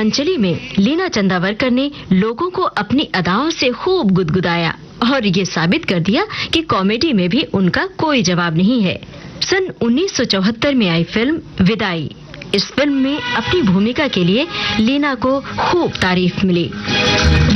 मंचली में लीना चंदावरकर ने लोगों को अपनी अदाओं से खूब गुदगुदाया और ये साबित कर दिया कि कॉमेडी में भी उनका कोई जवाब नहीं है। सन 1974 में आई फिल्म विदाई। इस फिल्म में अपनी भूमिका के लिए लीना को खूब तारीफ मिली।